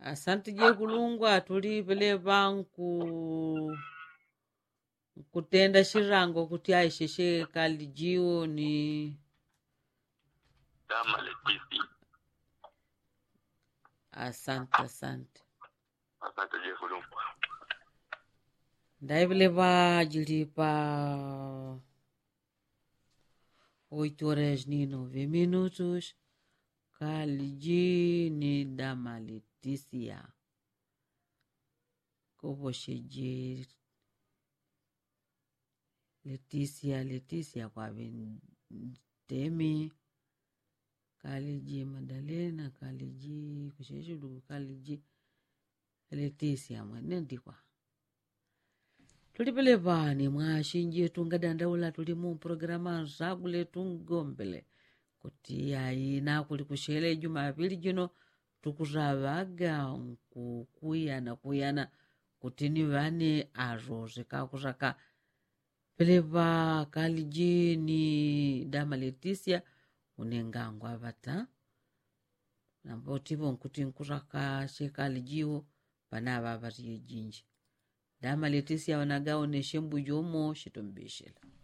Asante je kulungwa tuli pele banku kutenda shirango kuti aisheshe kalijiwo ni Dama Leticia. asante Asante je kulungwa. ndaipele pajilipa 8:09 kaliji ni Dama Leticia koposheje Leticia kwa temi kaliji Madalena kaliji kusheshudu kaliji Leticia mwenendikwa tulipele pani mwashinje tungadandaula tuli mu programa zagule tungombele kuti aina kuli kushele Jumapili jino tukuzavaga kuyana kuti ni vane azo zikakusaka pelepa kaliji ni Dama Leticia unengangwa vata nambotivo nkuti nkusaka shekalijiwo panava vari jinji Dama Leticia wanagaoneshe mbujomo shitombeshela